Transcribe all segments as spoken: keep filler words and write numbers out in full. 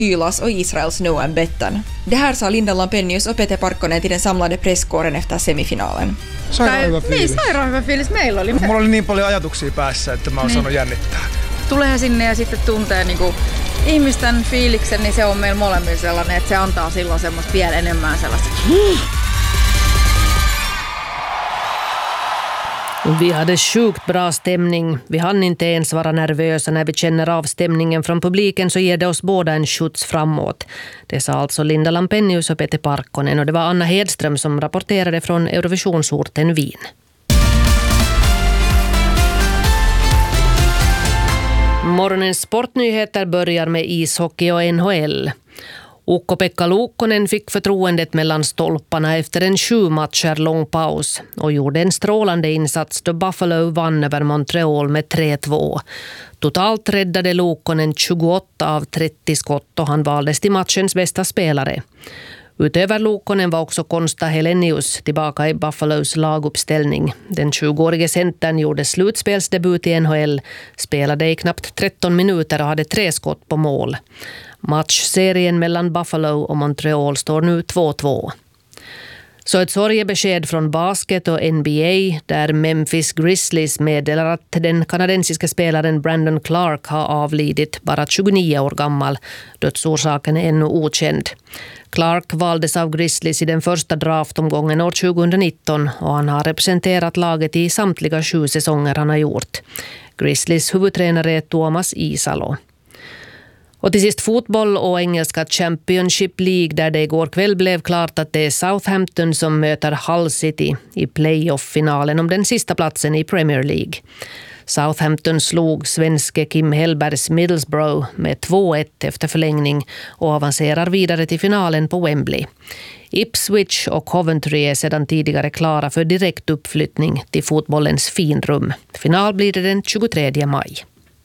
Ylas och Israels Noam Bettan. Det här sa Linda Lampenius och Pete Parkkonen till den samlade presskåren efter semifinalen. Sairaan hyvä fiilis. Niin, sairaan hyvä fiilis meillä oli. Mulla oli niin paljon ajatuksia päässä, että mä oon niin. saanut jännittää. Tulee sinne ja sitten tuntee niinku ihmisten fiiliksen, niin se on meillä molemmilla sellainen, että se antaa silloin semmoista vielä enemmän sellaista. Vi hade sjukt bra stämning. Vi hann inte ens vara nervösa när vi känner av stämningen från publiken, så ger det oss båda en skjuts framåt. Det sa alltså Linda Lampenius och Pete Parkkonen, och det var Anna Hedström som rapporterade från Eurovisionsorten Wien. Morgonens sportnyheter börjar med ishockey och N H L. Ukko-Pekka Luukkonen fick förtroendet mellan stolparna efter en sju matcher lång paus och gjorde en strålande insats då Buffalo vann över Montreal med tre två. Totalt räddade Luukkonen tjugoåtta av trettio skott och han valdes till matchens bästa spelare. Utöver Luukkonen var också Konsta Helenius tillbaka i Buffalos laguppställning. Den tjugoårige centern gjorde slutspelsdebut i N H L, spelade i knappt tretton minuter och hade tre skott på mål. Matchserien mellan Buffalo och Montreal står nu två två. Så ett sorgebesked från basket och N B A där Memphis Grizzlies meddelar att den kanadensiska spelaren Brandon Clark har avlidit, bara tjugonio år gammal. Dödsorsaken är ännu okänd. Clark valdes av Grizzlies i den första draftomgången år tjugonitton och han har representerat laget i samtliga sju säsonger han har gjort. Grizzlies huvudtränare är Tuomas Isalo. Och till sist fotboll och engelska Championship League där det igår kväll blev klart att det är Southampton som möter Hull City i playoff-finalen om den sista platsen i Premier League. Southampton slog svenske Kim Hellbergs Middlesbrough med två ett efter förlängning och avancerar vidare till finalen på Wembley. Ipswich och Coventry är sedan tidigare klara för direkt uppflyttning till fotbollens finrum. Final blir det den tjugotredje maj.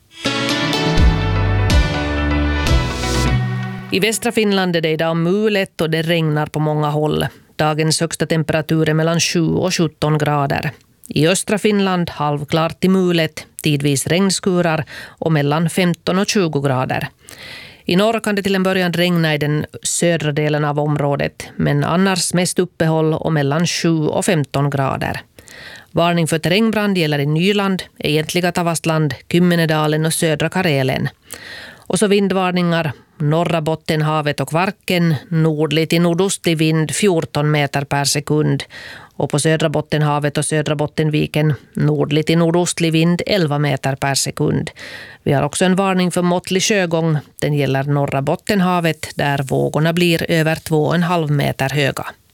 I västra Finland är det idag mulet och det regnar på många håll. Dagens högsta temperatur är mellan sju och sjutton grader. I östra Finland halvklart till mulet, tidvis regnskurar och mellan femton och tjugo grader. I norr kan det till en början regna i den södra delen av området, men annars mest uppehåll och mellan sju och femton grader. Varning för terrängbrand gäller i Nyland, egentliga Tavastland, Kymmenedalen och södra Karelen. Och så vindvarningar, norra Bottenhavet och Kvarken, nordlig till nordostlig vind fjorton meter per sekund. Och på södra Bottenhavet och södra Bottenviken, nordlig till nordostlig vind elva meter per sekund. Vi har också en varning för måttlig sjögång. Den gäller norra Bottenhavet där vågorna blir över två och en halv meter höga.